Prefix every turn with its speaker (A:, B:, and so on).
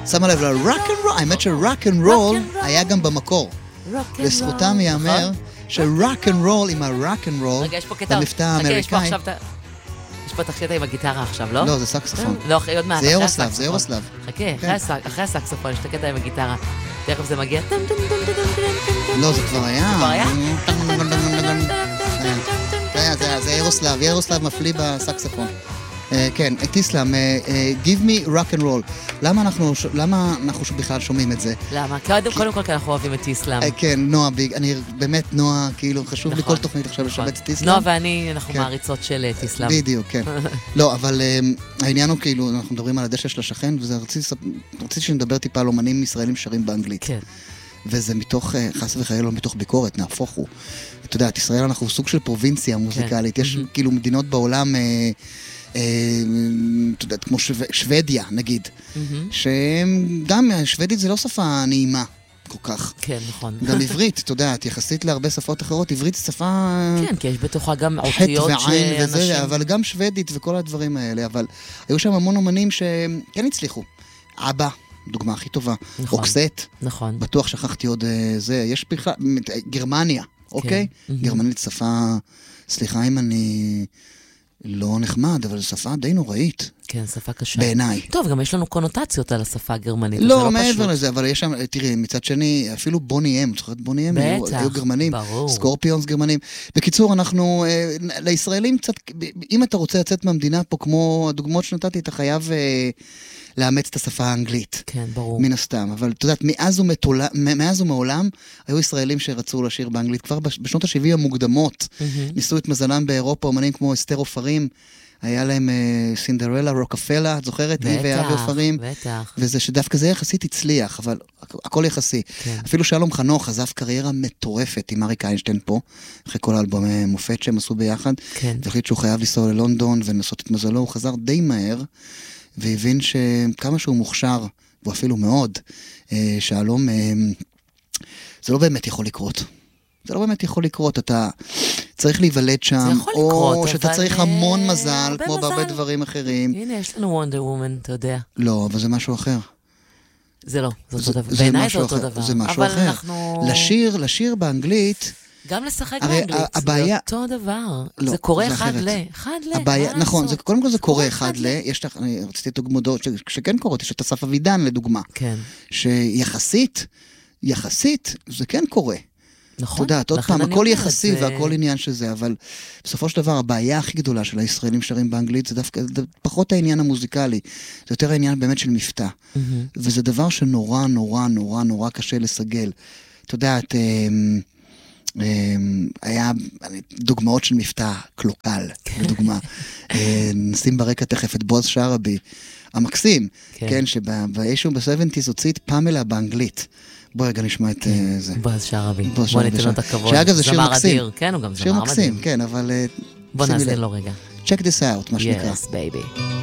A: שמה לב לרוק אנד רול, האמת שרוק אנד רול היה גם במקור. לזכותם יאמר שרוק אנד רול עם הרוק אנד רול, במבטא האמריקאי.
B: יש פה תחשית עם הגיטרה עכשיו, לא?
A: לא, זה סקסופון.
B: לא, עוד מעט.
A: זה יורוסלב, זה יורוסלב.
B: חכה, אחרי הסקסופון, יש את הקטע עם הגיטרה. תכף זה מגיע.
A: לא, זה כבר היה.
B: זה כבר היה?
A: זה יורוסלב מפליא בסקסופון. כן, את איסלאם, give me rock and roll. למה אנחנו בכלל שומעים את זה?
B: למה? קודם כל כי אנחנו אוהבים את איסלאם.
A: כן, נועה, אני באמת נועה, כאילו חשוב לי כל תוכנית עכשיו לשבץ את איסלאם.
B: נועה ואני, אנחנו מעריצות של איסלאם.
A: בדיוק, כן. לא, אבל העניין הוא כאילו, אנחנו מדברים על הדשא של השכן, ורציתי שנדבר טיפה על אומנים ישראלים שרים באנגלית. כן. וזה מתוך, חס וחלילה, לא מתוך ביקורת, נהפוך הוא. אתה יודע, את ישראל אנחנו סוג של פרובינציה מוזיקלית. יש כאילו מדינות בעולם, אתה יודע, כמו שוודיה, נגיד, שהם גם, שוודית זה לא שפה נעימה כל כך.
B: כן, נכון.
A: גם עברית, אתה יודע, יחסית להרבה שפות אחרות, עברית היא שפה...
B: כן, כי יש בתוכה גם אותיות
A: שאנשים... אבל גם שוודית וכל הדברים האלה, אבל היו שם המון אומנים שכן הצליחו. אבא, דוגמה הכי טובה. אוקסט.
B: נכון.
A: בטוח שכחתי עוד זה. יש בכלל, גרמניה, אוקיי? גרמנית שפה, סליחה אם אני... לא נחמד, אבל שפה די נוראית.
B: כן, שפה קשה.
A: בעיניי.
B: טוב, גם יש לנו קונוטציות על השפה הגרמנית.
A: לא, מעבר לזה, אבל יש שם, תראי, מצד שני, אפילו בוני אם, זוכרת בוני אם? היו גרמנים, סקורפיונס גרמנים. בקיצור, אנחנו, לישראלים קצת, אם אתה רוצה לצאת מהמדינה פה, כמו הדוגמאות שנתתי, אתה חייב לאמץ את השפה האנגלית.
B: כן, ברור.
A: מן הסתם, אבל אתה יודעת, מאז ומעולם, היו ישראלים שרצו לשיר באנגלית, כבר בשנות ה-70 המוקדמות, ניסו את מזלם באירופה, אומנים כמו אסתר עופרים, היה להם סינדרלה, רוקפלה, את זוכרת?
B: בטח,
A: ואבי עופרים.
B: בטח.
A: וזה שדווקא זה יחסית הצליח, אבל הכל יחסי. כן. אפילו שלום חנוך עזב קריירה מטורפת עם אריק איינשטיין פה, אחרי כל האלבומי מופת שהם עשו ביחד, כן. והחליט שהוא חייב לנסוע ללונדון ולנסות את מזלו, הוא חזר די מהר, והבין שכמה שהוא מוכשר, והוא אפילו מאוד, שלום, זה לא באמת יכול לקרות. זה לא באמת יכול לקרות, אתה צריך להיוולד שם, או שאתה צריך המון מזל, כמו בהרבה דברים אחרים.
B: הנה, יש לנו וונדר וומן, אתה יודע.
A: לא, אבל זה משהו אחר.
B: זה לא, זה אותו דבר. בעיניי זה אותו דבר.
A: זה משהו אחר. לשיר באנגלית...
B: גם לשחק באנגלית, זה אותו דבר. זה קורה אחד ל.
A: נכון, קודם כל זה קורה אחד ל. אני רציתי דוגמאות שכן קורות, יש את אסף אבידן לדוגמה. כן. שיחסית, זה כן קורה.
B: נכון.
A: אתה יודעת, עוד פעם, הכל יחסי והכל עניין שזה, אבל בסופו של דבר, הבעיה הכי גדולה של הישראלים שרים באנגלית, זה דווקא פחות העניין המוזיקלי, זה יותר העניין באמת של מבטא. וזה דבר שנורא, נורא, נורא, נורא קשה לסגל. אתה יודעת, היה דוגמאות של מבטא קלוקל, לדוגמה. נשים ברקע תכף את בוז שרבי, המקסים, כן, שבאישהו ב-70's הוציא את פמלה באנגלית. בוא רגע נשמע את זה.
B: בוז שרבי. בוא ניתן לו את הכבוד.
A: שאגב זה שיר מקסים.
B: כן, הוא גם
A: זמר מדהים. שיר מקסים, כן, אבל...
B: בוא נעשה לו רגע.
A: Check this out, מה שנקרא.
B: Yes, baby.